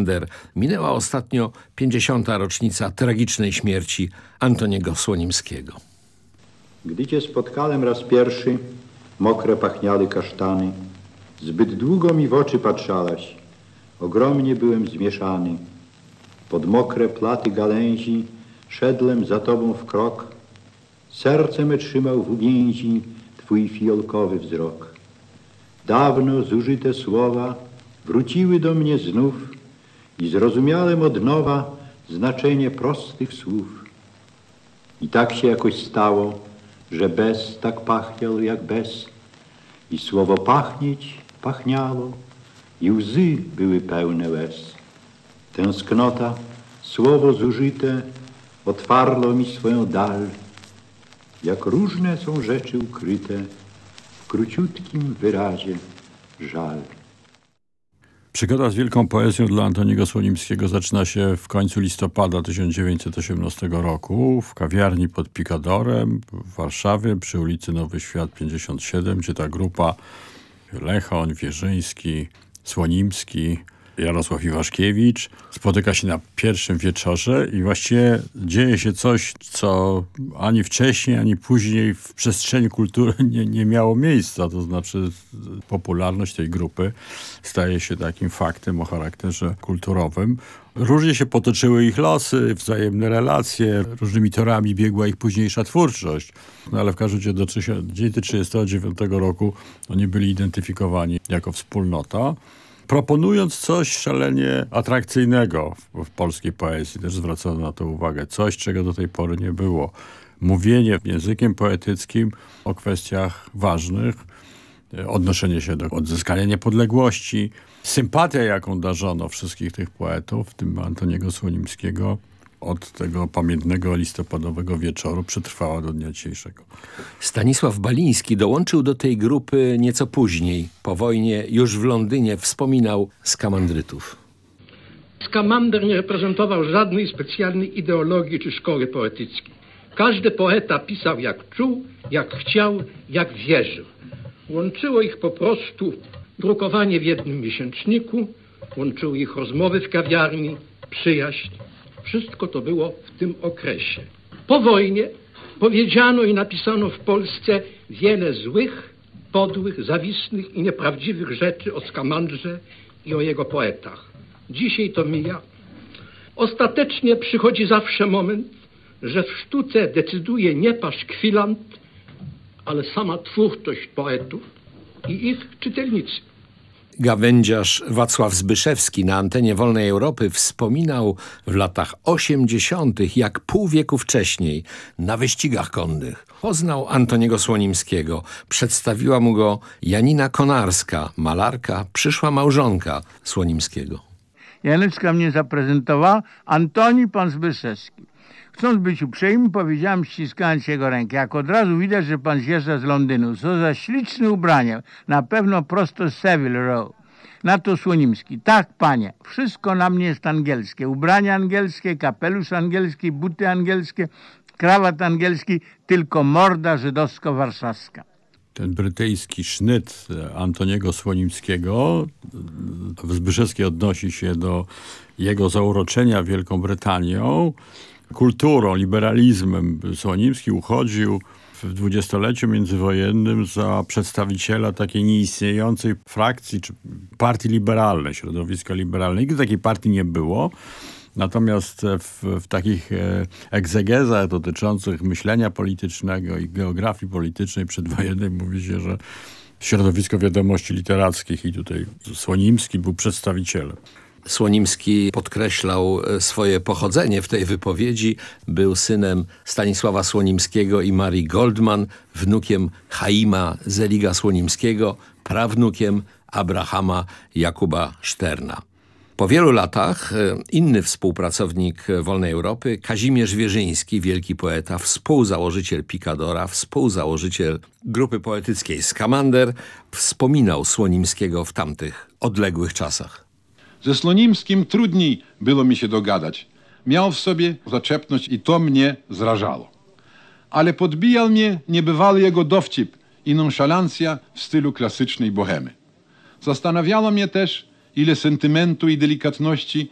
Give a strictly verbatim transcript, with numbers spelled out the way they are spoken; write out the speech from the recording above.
Skamander minęła ostatnio pięćdziesiąta rocznica tragicznej śmierci Antoniego Słonimskiego. Gdy cię spotkałem raz pierwszy, mokre pachniały kasztany, zbyt długo mi w oczy patrzałaś, ogromnie byłem zmieszany. Pod mokre platy gałęzi szedłem za tobą w krok, serce me trzymał w uwięzi twój fiolkowy wzrok. Dawno zużyte słowa wróciły do mnie znów i zrozumiałem od nowa znaczenie prostych słów. I tak się jakoś stało, że bez tak pachniał jak bez, i słowo pachnieć pachniało, i łzy były pełne łez. Tęsknota, słowo zużyte, otwarło mi swoją dal, jak różne są rzeczy ukryte w króciutkim wyrazie żal. Przygoda z wielką poezją dla Antoniego Słonimskiego zaczyna się w końcu listopada tysiąc dziewięćset osiemnastego roku w kawiarni pod Pikadorem w Warszawie przy ulicy Nowy Świat pięćdziesiąt siedem, gdzie ta grupa Lechoń, Wierzyński, Słonimski, Jarosław Iwaszkiewicz spotyka się na pierwszym wieczorze i właściwie dzieje się coś, co ani wcześniej, ani później w przestrzeni kultury nie, nie miało miejsca. To znaczy popularność tej grupy staje się takim faktem o charakterze kulturowym. Różnie się potoczyły ich losy, wzajemne relacje, różnymi torami biegła ich późniejsza twórczość. No ale w każdym razie do tysiąc dziewięćset trzydziestego dziewiątego roku oni byli identyfikowani jako wspólnota, proponując coś szalenie atrakcyjnego w, w polskiej poezji. Też zwracono na to uwagę. Coś, czego do tej pory nie było. Mówienie językiem poetyckim o kwestiach ważnych, odnoszenie się do odzyskania niepodległości, sympatia, jaką darzono wszystkich tych poetów, w tym Antoniego Słonimskiego, od tego pamiętnego listopadowego wieczoru przetrwała do dnia dzisiejszego. Stanisław Baliński dołączył do tej grupy nieco później. Po wojnie już w Londynie wspominał skamandrytów. Skamander nie reprezentował żadnej specjalnej ideologii czy szkoły poetyckiej. Każdy poeta pisał jak czuł, jak chciał, jak wierzył. Łączyło ich po prostu drukowanie w jednym miesięczniku, łączyły ich rozmowy w kawiarni, przyjaźń. Wszystko to było w tym okresie. Po wojnie powiedziano i napisano w Polsce wiele złych, podłych, zawisłych i nieprawdziwych rzeczy o Skamandrze i o jego poetach. Dzisiaj to mija. Ostatecznie przychodzi zawsze moment, że w sztuce decyduje nie paszkwilant, ale sama twórczość poetów i ich czytelnicy. Gawędziarz Wacław Zbyszewski na antenie Wolnej Europy wspominał w latach osiemdziesiątych, jak pół wieku wcześniej, na wyścigach konnych poznał Antoniego Słonimskiego. Przedstawiła mu go Janina Konarska, malarka, przyszła małżonka Słonimskiego. Janeczka mnie zaprezentowała, Antoni pan Zbyszewski. Chcąc być uprzejmy, powiedziałem, ściskając jego rękę, jak od razu widać, że pan zjeżdża z Londynu. Co za śliczne ubrania, na pewno prosto z Savile Row. Na to Słonimski. Tak, panie, wszystko na mnie jest angielskie. Ubrania angielskie, kapelusz angielski, buty angielskie, krawat angielski, tylko morda żydowsko-warszawska. Ten brytyjski sznyt Antoniego Słonimskiego, Zbyszewski odnosi się do jego zauroczenia Wielką Brytanią, kulturą, liberalizmem. Słonimski uchodził w dwudziestoleciu międzywojennym za przedstawiciela takiej nieistniejącej frakcji, czy partii liberalnej, środowiska liberalnej. Nigdy takiej partii nie było. Natomiast w, w takich egzegezach dotyczących myślenia politycznego i geografii politycznej przedwojennej mówi się, że środowisko wiadomości literackich i tutaj Słonimski był przedstawicielem. Słonimski podkreślał swoje pochodzenie w tej wypowiedzi. Był synem Stanisława Słonimskiego i Marii Goldman, wnukiem Chaima Zeliga Słonimskiego, prawnukiem Abrahama Jakuba Szterna. Po wielu latach inny współpracownik Wolnej Europy, Kazimierz Wierzyński, wielki poeta, współzałożyciel Pikadora, współzałożyciel grupy poetyckiej Skamander, wspominał Słonimskiego w tamtych odległych czasach. Ze Słonimskim trudniej było mi się dogadać. Miał w sobie zaczepność i to mnie zrażało. Ale podbijał mnie niebywały jego dowcip i nonszalancja w stylu klasycznej bohemy. Zastanawiało mnie też, ile sentymentu i delikatności